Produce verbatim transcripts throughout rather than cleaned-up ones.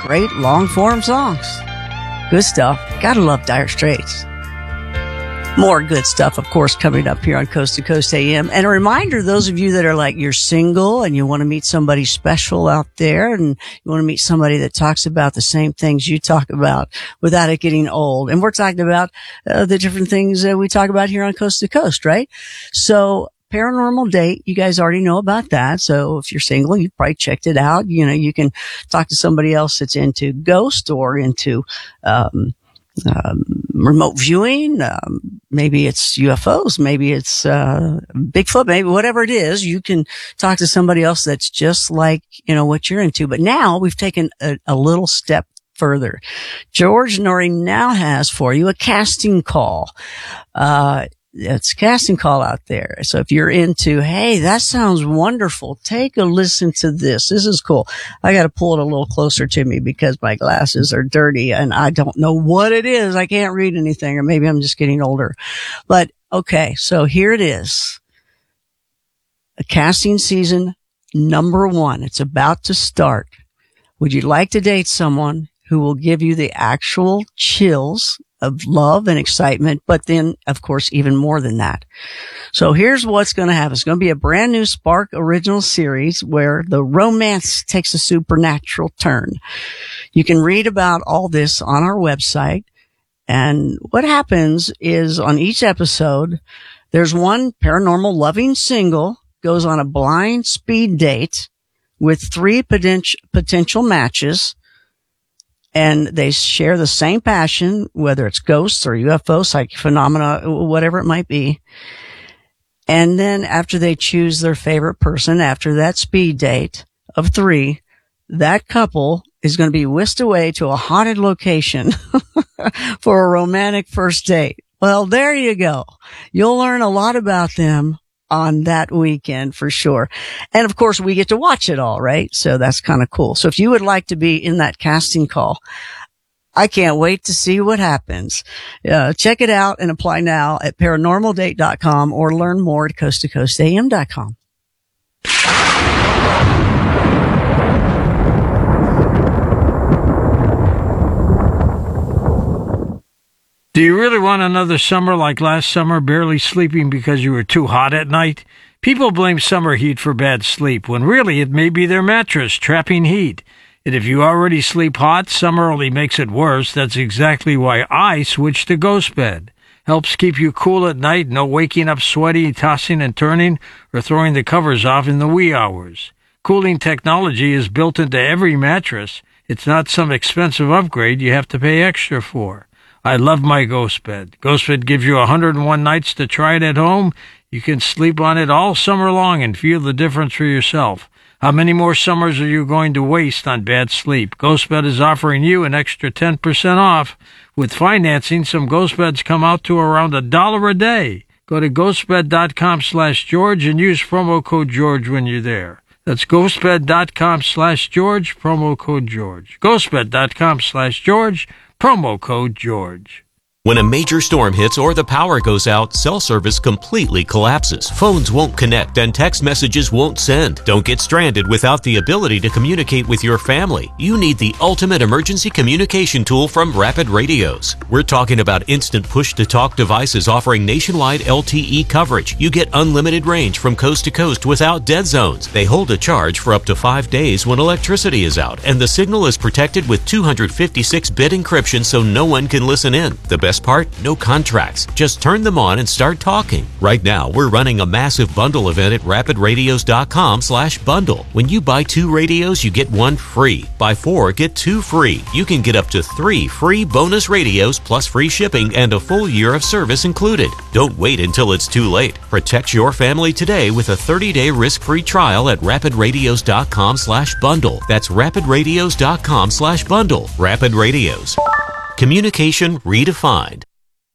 great long-form songs. Good stuff. Gotta love Dire Straits. More good stuff, of course, coming up here on Coast to Coast A M. And a reminder, those of you that are like, you're single and you want to meet somebody special out there and you want to meet somebody that talks about the same things you talk about without it getting old. And we're talking about uh, the different things that we talk about here on Coast to Coast, right? So Paranormal Date, you guys already know about that. So if you're single, you've probably checked it out. You know, you can talk to somebody else that's into ghost or into, um, Um, remote viewing, um, maybe it's U F Os, maybe it's, uh, Bigfoot, maybe whatever it is, you can talk to somebody else that's just like, you know, what you're into. But now we've taken a, a little step further. George Noory now has for you a casting call. Uh, It's a casting call out there. So if you're into, hey, that sounds wonderful, take a listen to this. This is cool. I got to pull it a little closer to me because my glasses are dirty and I don't know what it is. I can't read anything, or maybe I'm just getting older. But okay, so here it is. A casting season number one. It's about to start. Would you like to date someone who will give you the actual chills of love and excitement, but then, of course, even more than that? So here's what's going to happen. It's going to be a brand new Spark original series where the romance takes a supernatural turn. You can read about all this on our website. And what happens is on each episode, there's one paranormal loving single goes on a blind speed date with three potential, potential matches. And they share the same passion, whether it's ghosts or U F O, psychic phenomena, whatever it might be. And then after they choose their favorite person, after that speed date of three, that couple is going to be whisked away to a haunted location for a romantic first date. Well, there you go. You'll learn a lot about them on that weekend for sure. And of course, we get to watch it all, right? So that's kind of cool. So if you would like to be in that casting call, I can't wait to see what happens. Uh, check it out and apply now at paranormal date dot com or learn more at coast to coast a m dot com. Do you really want another summer like last summer, barely sleeping because you were too hot at night? People blame summer heat for bad sleep, when really it may be their mattress trapping heat. And if you already sleep hot, summer only makes it worse. That's exactly why I switched to Ghost Bed. Helps keep you cool at night, no waking up sweaty, tossing and turning, or throwing the covers off in the wee hours. Cooling technology is built into every mattress. It's not some expensive upgrade you have to pay extra for. I love my Ghost Bed. Ghost Bed gives you one hundred one nights to try it at home. You can sleep on it all summer long and feel the difference for yourself. How many more summers are you going to waste on bad sleep? Ghost Bed is offering you an extra ten percent off. With financing, some Ghost Beds come out to around a dollar a day. Go to ghostbed.com slash George and use promo code George when you're there. That's ghostbed.com slash George, promo code George. ghostbed.com slash George, promo code George. When a major storm hits or the power goes out, cell service completely collapses. Phones won't connect and text messages won't send. Don't get stranded without the ability to communicate with your family. You need the ultimate emergency communication tool from Rapid Radios. We're talking about instant push-to-talk devices offering nationwide L T E coverage. You get unlimited range from coast to coast without dead zones. They hold a charge for up to five days when electricity is out, and the signal is protected with two fifty-six bit encryption so no one can listen in. The best part? No contracts. Just turn them on and start talking. Right now, we're running a massive bundle event at rapid radios dot com slash bundle. When you buy two radios, you get one free. Buy four, get two free. You can get up to three free bonus radios plus free shipping and a full year of service included. Don't wait until it's too late. Protect your family today with a thirty-day risk-free trial at rapid radios dot com slash bundle. That's rapid radios dot com slash bundle. Rapid Radios. Communication redefined.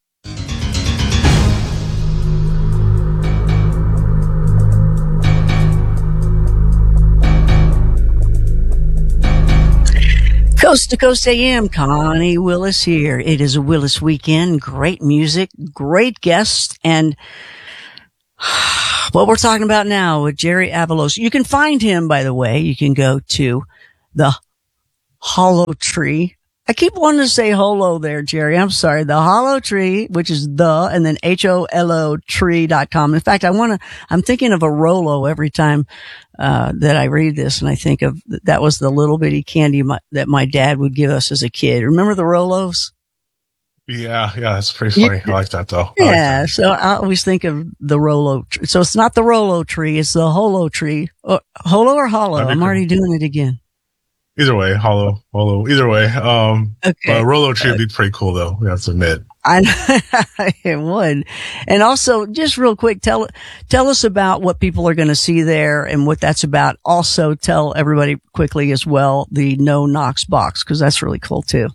Coast to Coast A M, Connie Willis here. It is a Willis weekend. Great music, great guests, and what we're talking about now with Jerry Avalos. You can find him, by the way. You can go to the Hollow Tree. I keep wanting to say holo there, Jerry. I'm sorry. The Hollow Tree, which is the, and then H O L O tree dot com. In fact, I want to, I'm thinking of a Rolo every time, uh, that I read this, and I think of, that was the little bitty candy my, that my dad would give us as a kid. Remember the Rolos? Yeah, yeah, that's pretty funny. I like that though. Yeah, like that. So I always think of the Rolo. Tr- so it's not the Rolo tree, it's the Holo Tree. Or, holo or hollow? I'm already doing it again. Either way, hollow, hollow, either way. Um, Okay. but Rolo Tree would be pretty cool though. We have to admit. I it would. And also, just real quick, tell tell us about what people are going to see there and what that's about. Also, tell everybody quickly as well the No Knox box, because that's really cool too.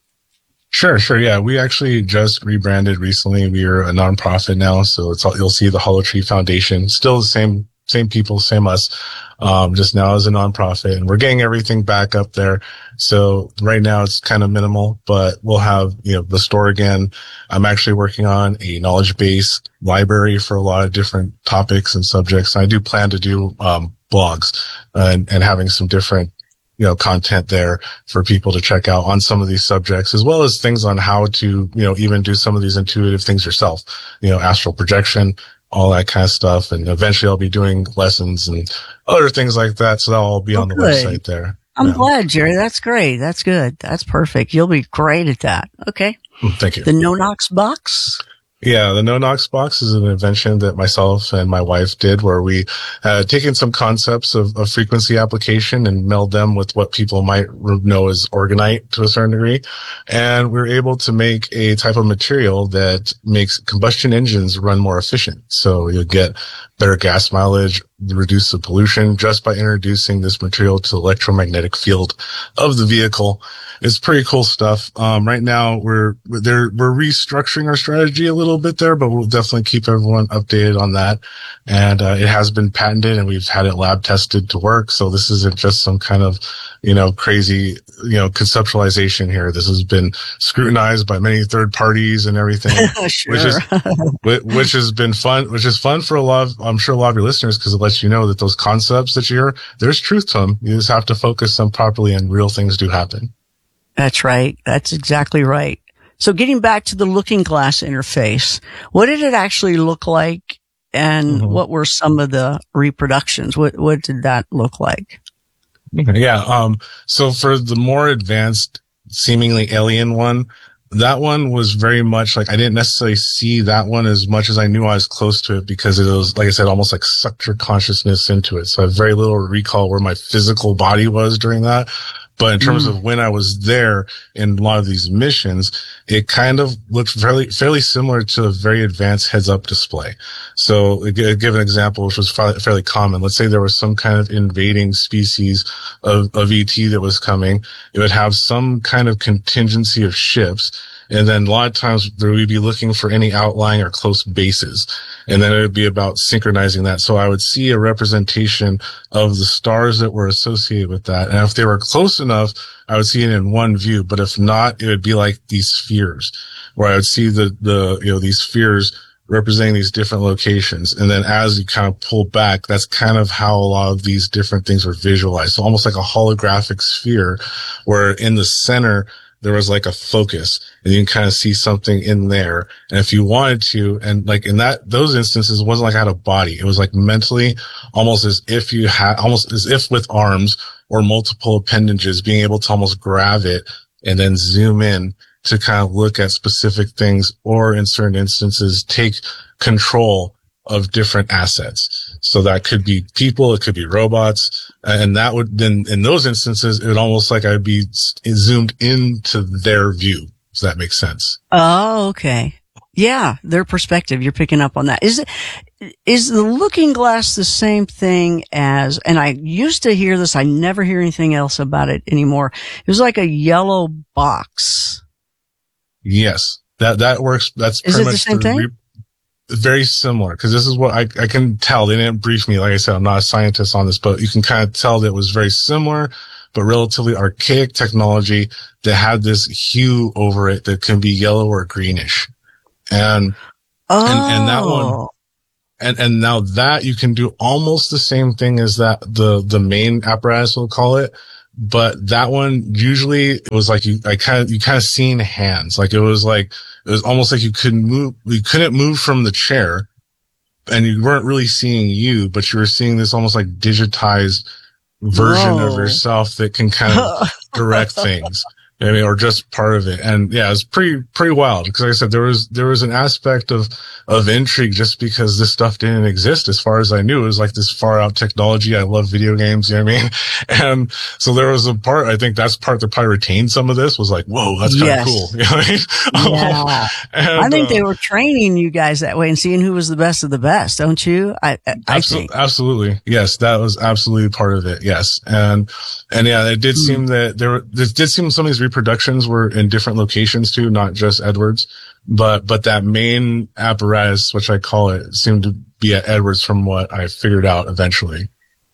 Sure, sure. Yeah, we actually just rebranded recently. We are a nonprofit now, so it's all, you'll see the Hollow Tree Foundation, still the same same people, same us, um, just now as a nonprofit, and we're getting everything back up there. So right now it's kind of minimal, but we'll have, you know, the store again. I'm actually working on a knowledge base library for a lot of different topics and subjects. I do plan to do, um, blogs and, and having some different, you know, content there for people to check out on some of these subjects, as well as things on how to, you know, even do some of these intuitive things yourself, you know, astral projection, all that kind of stuff. And eventually I'll be doing lessons and other things like that. So that'll all be Oh, on the good. website there. I'm Yeah. glad, Jerry. That's great. That's good. That's perfect. You'll be great at that. Okay. Mm, Thank you. The No Knox box. Yeah, the No Knox box is an invention that myself and my wife did, where we had taken some concepts of, of frequency application and meld them with what people might know as orgonite to a certain degree. And we were able to make a type of material that makes combustion engines run more efficient. So you'll get better gas mileage, reduce the pollution just by introducing this material to the electromagnetic field of the vehicle. It's pretty cool stuff. Um, right now we're, we're, we're restructuring our strategy a little bit there, but we'll definitely keep everyone updated on that. And, uh, it has been patented and we've had it lab tested to work. So this isn't just some kind of, you know, crazy, you know, conceptualization here. This has been scrutinized by many third parties and everything, Sure. which is, whi- which has been fun, which is fun for a lot of, I'm sure a lot of your listeners, because it lets you know that those concepts that you hear, there's truth to them. You just have to focus them properly and real things do happen. That's right. That's exactly right. So getting back to the Looking Glass interface, what did it actually look like? And Mhm. what were some of the reproductions? What, what did that look like? Yeah. Um, so for the more advanced, seemingly alien one, that one was very much like, I didn't necessarily see that one as much as I knew I was close to it, because it was, like I said, almost like sucked your consciousness into it. So I have very little recall where my physical body was during that. But in terms Mm. of when I was there in a lot of these missions, it kind of looked fairly, fairly similar to a very advanced heads up display. So I'll give an example, which was fa- fairly common. Let's say there was some kind of invading species of, of E T that was coming. It would have some kind of contingency of ships. And then a lot of times we'd be looking for any outlying or close bases. And then it would be about synchronizing that. So I would see a representation of the stars that were associated with that. And if they were close enough, I would see it in one view. But if not, it would be like these spheres, where I would see the, the, you know, these spheres representing these different locations. And then as you kind of pull back, that's kind of how a lot of these different things were visualized. So almost like a holographic sphere, where in the center, there was like a focus and you can kind of see something in there. And if you wanted to, and like in that, those instances, it wasn't like I had a body. It was like mentally almost as if you had, almost as if with arms or multiple appendages, being able to almost grab it and then zoom in to kind of look at specific things, or in certain instances, take control of different assets. So that could be people, it could be robots. And that would then, in those instances, it would almost like I'd be zoomed into their view. Does that make sense? Oh, okay. Yeah, their perspective. You're picking up on that. Is it, is the Looking Glass the same thing as, and I used to hear this, I never hear anything else about it anymore. It was like a yellow box. Yes. That, that works. That's Is pretty it the much same thing? re- very similar, because this is what I, I can tell. They didn't brief me. Like I said, I'm not a scientist on this, but you can kind of tell that it was very similar, but relatively archaic technology that had this hue over it that can be yellow or greenish. And, Oh. and, and that one, and, and now that you can do almost the same thing as that, the, the main apparatus, we'll call it, but that one usually it was like you, I kind of, you kind of seen hands. Like it was like, it was almost like you couldn't move, you couldn't move from the chair and you weren't really seeing you, but you were seeing this almost like digitized version Whoa. of yourself that can kind of direct things. I mean, or just part of it. And yeah, it's pretty, pretty wild. Because like I said, there was, there was an aspect of, of intrigue just because this stuff didn't exist as far as I knew. It was like this far out technology. I love video games, you know what I mean? And so there was a part, I think that's part that probably retained some of this was like, whoa, that's kind of Yes. cool. You know what I mean? Yeah. And, I think uh, they were training you guys that way and seeing who was the best of the best, don't you? I, I, I Absol- think. Absolutely. Yes, that was absolutely part of it. Yes. And, and yeah, it did Mm. seem that there were, it did seem some of these reproductions were in different locations too, not just Edwards, but, but that main apparatus, which I call it, seemed to be at Edwards from what I figured out eventually.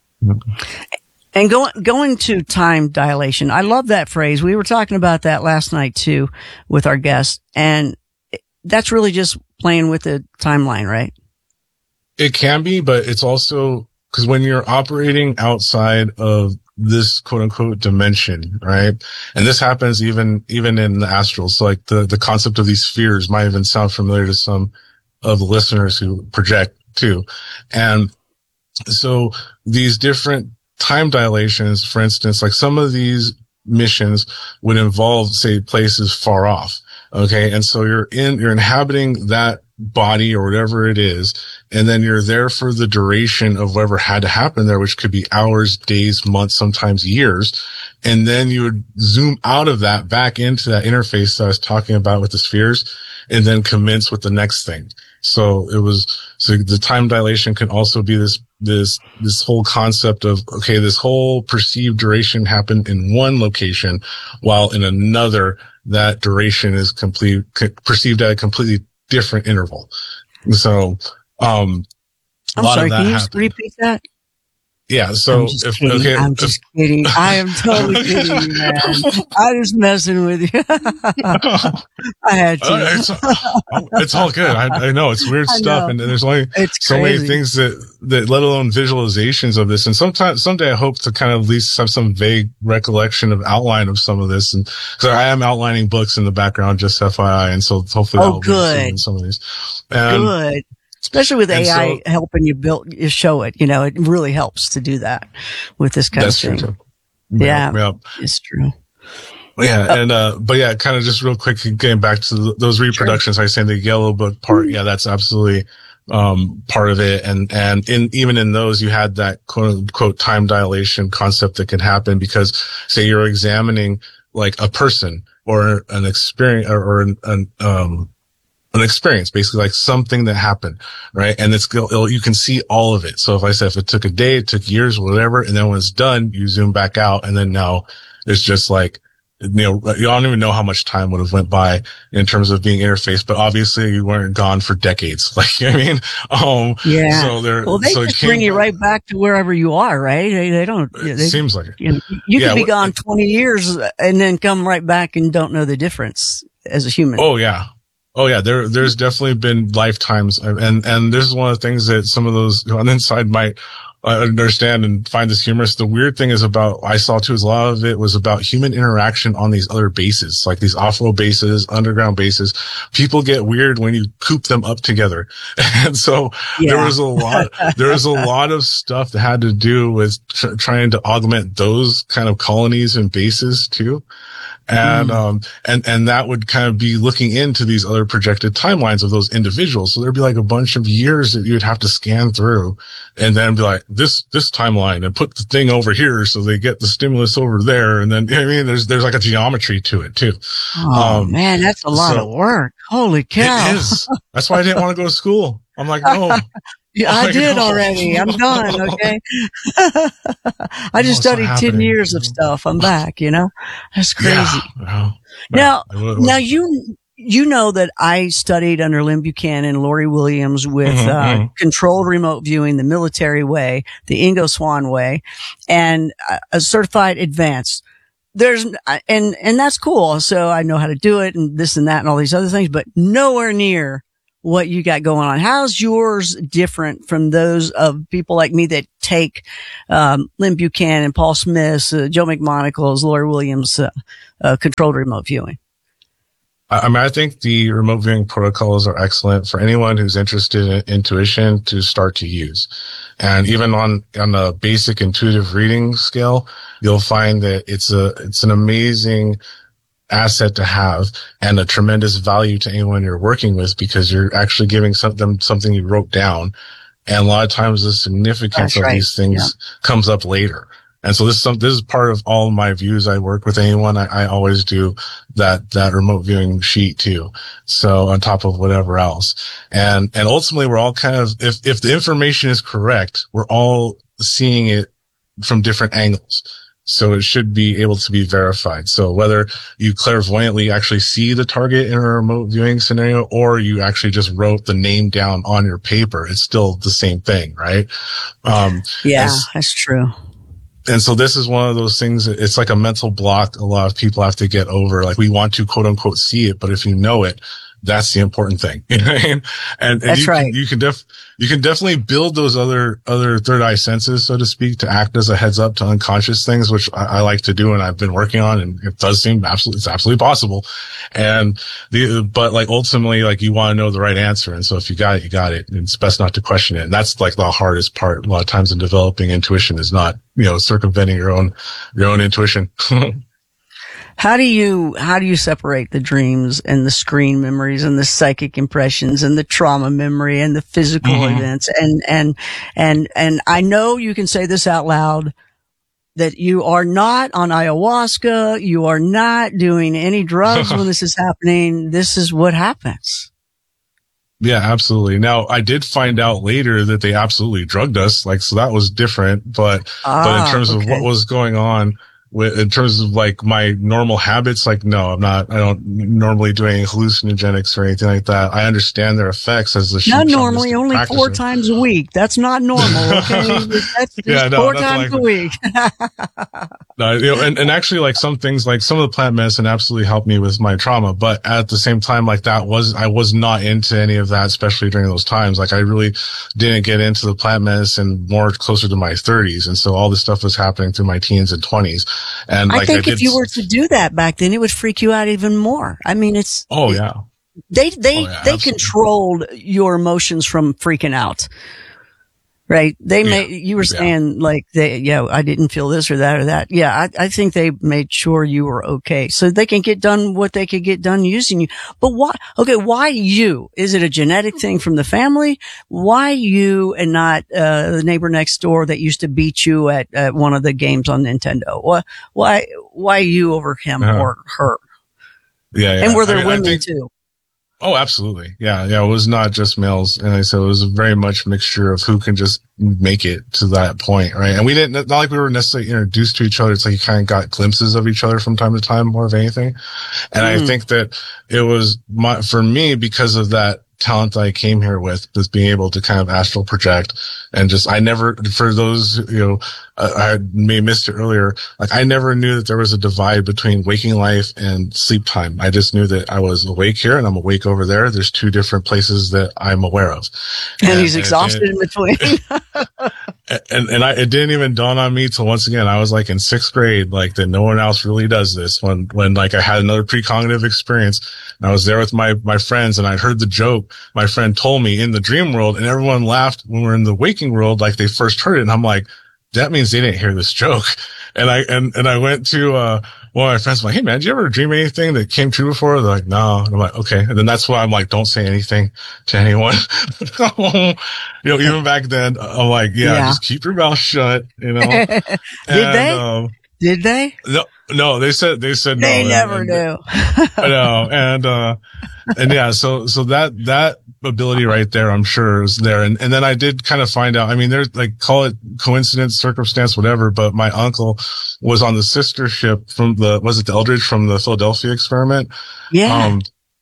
And going, going to time dilation. I love that phrase. We were talking about that last night too with our guest. And that's really just playing with the timeline, right? It can be, but it's also because when you're operating outside of this quote unquote dimension, right? And this happens even, even in the astral. So like the, the concept of these spheres might even sound familiar to some of the listeners who project too. And so these different time dilations, for instance, like some of these missions would involve, say, places far off. Okay. And so you're in, you're inhabiting that body or whatever it is. And then you're there for the duration of whatever had to happen there, which could be hours, days, months, sometimes years. And then you would zoom out of that back into that interface that I was talking about with the spheres and then commence with the next thing. So it was, so the time dilation can also be this, this, this whole concept of, okay, this whole perceived duration happened in one location while in another, that duration is complete, perceived at a completely different interval. So, um, a I'm lot sorry, of that can you happened. repeat that? Yeah. So I'm just if, kidding. okay, I'm if- just kidding. I am totally kidding you, man. I'm just messing with you. I had Uh, to. it's, it's all good. I, I know it's weird I stuff, know. and there's only It's so crazy. many things that, that let alone visualizations of this. And sometimes, someday I hope to kind of at least have some vague recollection of outline of some of this. And cause I am outlining books in the background, just F Y I. And so hopefully Oh, that'll be good. in some of these. And, Good. Especially with and A I so- helping you build, you show it, you know, it really helps to do that with this kind that's of true thing. too. Yeah. Yeah. It's true. Yeah, and uh, but yeah, kind of just real quick, getting back to th- those reproductions, I was saying the yellow book part. Yeah, that's absolutely um part of it, and and in even in those, you had that quote unquote time dilation concept that can happen because, say, you're examining like a person or an experience or, or an, an um an experience, basically like something that happened, right? And it's it'll, you can see all of it. So if I said if it took a day, it took years, whatever, and then when it's done, you zoom back out, and then now it's just like. You know, you don't even know how much time would have went by in terms of being interfaced, but obviously you weren't gone for decades. Like, you know what I mean? Um, Yeah. so they're, Well, they so it just came- bring you right back to wherever you are, right? They, they don't, It they, seems like it. you know, you Yeah, could be what- gone twenty years and then come right back and don't know the difference as a human. Oh, yeah. Oh, yeah. There, there's definitely been lifetimes. And, and this is one of the things that some of those on the inside might uh, understand and find this humorous. The weird thing is about, I saw too, is a lot of it was about human interaction on these other bases, like these off-road bases, underground bases. People get weird when you coop them up together. And so Yeah. there was a lot, there was a lot of stuff that had to do with tr- trying to augment those kind of colonies and bases too. And, Mm. um, and, and that would kind of be looking into these other projected timelines of those individuals. So there'd be like a bunch of years that you'd have to scan through and then be like, this, this timeline and put the thing over here. So they get the stimulus over there. And then, you know what I mean, there's, there's like a geometry to it too. Oh, um, man, that's a lot so- of work. Holy cow. It is. That's why I didn't want to go to school. I'm like, no. Yeah, I Oh, did no. already. I'm done. Okay. I just No, it's not studied ten happening. years of stuff. I'm back, you know, that's crazy. Yeah, no. Now, It was- now you, you know that I studied under Lynn Buchanan, Lori Williams with, Mhm, uh, mhm. controlled remote viewing, the military way, the Ingo Swann way, and uh, a certified advanced. There's, and, and that's cool. So I know how to do it and this and that and all these other things, but nowhere near what you got going on. How's yours different from those of people like me that take, um, Lynn Buchanan, Paul Smith, uh, Joe McMonagle's, Lori Williams, uh, uh, controlled remote viewing? I mean, I think the remote viewing protocols are excellent for anyone who's interested in intuition to start to use. And even on, on the basic intuitive reading scale, you'll find that it's a, it's an amazing asset to have and a tremendous value to anyone you're working with, because you're actually giving some, them something you wrote down. And a lot of times the significance That's of right. these things yeah. comes up later. And so this is some, this is part of all my views. I work with anyone. I, I always do that, that remote viewing sheet too. So on top of whatever else. And, and ultimately we're all kind of, if, if the information is correct, we're all seeing it from different angles. So it should be able to be verified. So whether you clairvoyantly actually see the target in a remote viewing scenario, or you actually just wrote the name down on your paper, it's still the same thing, right? Um, yeah, as, that's true. And so this is one of those things. It's like a mental block a lot of people have to get over. Like, we want to quote unquote see it, but if you know it, that's the important thing. You know what I mean? And, and that's you right. Can, you can def, you can definitely build those other, other third eye senses, so to speak, to act as a heads up to unconscious things, which I, I like to do and I've been working on, and it does seem absolutely, it's absolutely possible. And the, but like ultimately, like, you want to know the right answer. And so if you got it, you got it. And it's best not to question it. And that's like the hardest part a lot of times in developing intuition, is not, you know, circumventing your own, your own intuition. How do you, how do you separate the dreams and the screen memories and the psychic impressions and the trauma memory and the physical mm-hmm. events? And, and, and, and I know you can say this out loud, that you are not on ayahuasca. You are not doing any drugs when this is happening. This is what happens. Yeah, absolutely. Now, I did find out later that they absolutely drugged us. Like, so that was different, but, ah, but in terms okay. of what was going on, with, in terms of like my normal habits, like, no, I'm not, I don't normally do any hallucinogenics or anything like that. I understand their effects as the Not normally, only practicer. four times a week. That's not normal, okay? That's just yeah, no, four times like, a week. no, you know, and, and actually, like, some things, like some of the plant medicine absolutely helped me with my trauma, but at the same time, like, that was, I was not into any of that, especially during those times. Like, I really didn't get into the plant medicine more closer to my thirties. And so all this stuff was happening through my teens and twenties. And I like, think I if you were to do that back then, it would freak you out even more. I mean, it's oh yeah, they they oh, yeah, they absolutely. controlled your emotions from freaking out, right? They yeah. made you were saying yeah. like they yeah I didn't feel this or that or that. Yeah, I I think they made sure you were okay, so they can get done what they could get done using you. But why? Okay, why you? Is it a genetic thing from the family? Why you and not uh the neighbor next door that used to beat you at, at one of the games on Nintendo? Why why why you over him uh-huh. or her? Yeah, yeah. And were there I mean, women think, too? Oh, absolutely. Yeah. Yeah. It was not just males. And I said it was very much a mixture of who can just make it to that point. Right. And we didn't, not like we were necessarily introduced to each other. It's like you kind of got glimpses of each other from time to time, more of anything. And mm. I think that it was my, for me, because of that talent that I came here with, just being able to kind of astral project and just, I never, for those, you know, uh, I may have missed it earlier. Like, I never knew that there was a divide between waking life and sleep time. I just knew that I was awake here and I'm awake over there. There's two different places that I'm aware of. And, and he's exhausted and, and, in between. and, and I, it didn't even dawn on me till once again, I was like in sixth grade, like that no one else really does this when, when like I had another precognitive experience and I was there with my, my friends and I heard the joke my friend told me in the dream world and everyone laughed when we were in the waking world, like they first heard it. And I'm like, that means they didn't hear this joke. And I, and, and I went to, uh, one of my friends, I'm like, hey man, did you ever dream anything that came true before? They're like, no. And I'm like, okay. And then that's why I'm like, don't say anything to anyone. You know, even back then, I'm like, yeah, yeah. just keep your mouth shut, you know. Did and, they? Um, Did they? No, no, they said, they said they no. They never and, do. I know. And, uh, and yeah, so, so that, that ability right there, I'm sure is there. And, and then I did kind of find out, I mean, there's like, call it coincidence, circumstance, whatever, but my uncle was on the sister ship from the, was it the Eldridge from the Philadelphia experiment? Yeah. Um,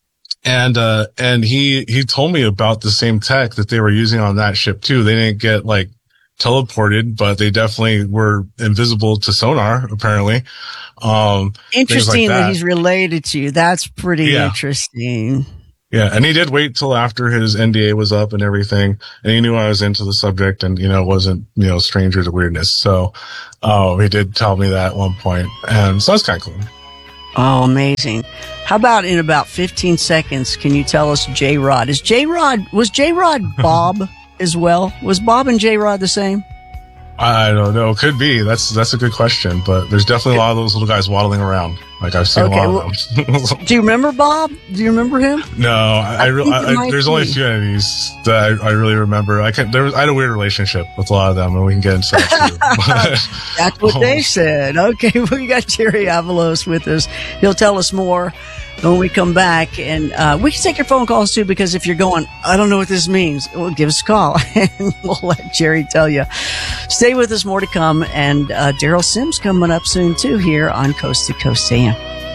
and, uh, and he, he told me about the same tech that they were using on that ship too. They didn't get like teleported, but they definitely were invisible to sonar, apparently. Um, interesting like that. that he's related to you. That's pretty yeah. interesting. Yeah, and he did wait till after his N D A was up and everything, and he knew I was into the subject and, you know, wasn't, you know, stranger to weirdness. So, oh, he did tell me that at one point, and so that's kind of cool. Oh, amazing. How about in about fifteen seconds, can you tell us J-Rod? Is J-Rod, was J-Rod Bob as well? Was Bob and J-Rod the same? I don't know. Could be. That's that's a good question. But there's definitely a lot of those little guys waddling around. Like I've seen okay, a lot well, of them. Do you remember Bob? Do you remember him? No, I, I, I re- I, I there's be. only a few of these that I, I really remember. I can. There was I had a weird relationship with a lot of them, and we can get into that too. That's what oh. they said. Okay, we got Jerry Avalos with us. He'll tell us more when we come back, and uh, we can take your phone calls too, because if you're going, I don't know what this means, well, give us a call and we'll let Jerry tell you. Stay with us, more to come, and uh, Daryl Sims coming up soon too here on Coast to Coast A M.